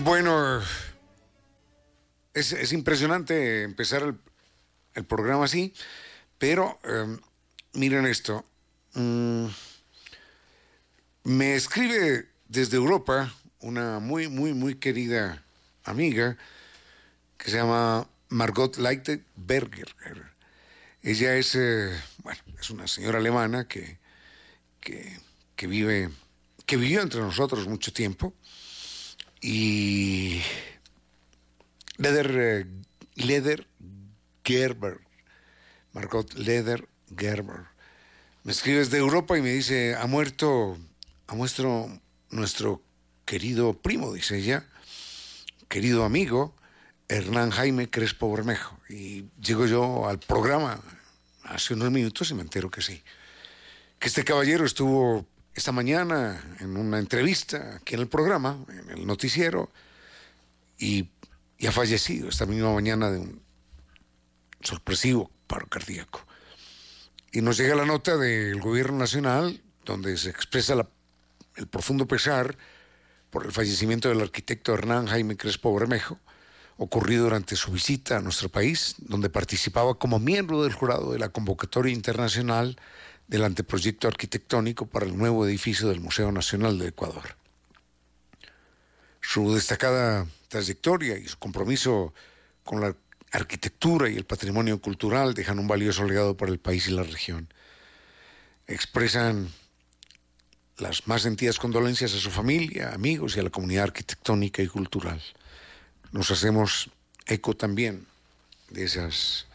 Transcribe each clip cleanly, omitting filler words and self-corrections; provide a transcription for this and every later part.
Bueno, es impresionante empezar el programa así, pero miren esto. Me escribe desde Europa una muy querida amiga que se llama Margot Leitberger. Ella es, es una señora alemana que vivió entre nosotros mucho tiempo, y Leder Margot Leder-Gerber, me escribe desde Europa y me dice: ha muerto nuestro querido primo, dice ella, querido amigo, Hernán Jaime Crespo Bermejo. Y llego yo al programa hace unos minutos y me entero que sí, que este caballero estuvo esta mañana en una entrevista aquí en el programa, en el noticiero, y ha fallecido esta misma mañana de un sorpresivo paro cardíaco. Y nos llega la nota del Gobierno Nacional, donde se expresa el profundo pesar por el fallecimiento del arquitecto Hernán Jaime Crespo Bermejo, ocurrido durante su visita a nuestro país, donde participaba como miembro del jurado de la convocatoria internacional del anteproyecto arquitectónico para el nuevo edificio del Museo Nacional de Ecuador. Su destacada trayectoria y su compromiso con la arquitectura y el patrimonio cultural dejan un valioso legado para el país y la región. Expresan las más sentidas condolencias a su familia, amigos y a la comunidad arquitectónica y cultural. Nos hacemos eco también de esas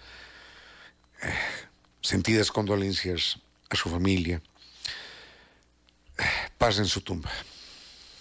sentidas condolencias a su familia. Paz en su tumba.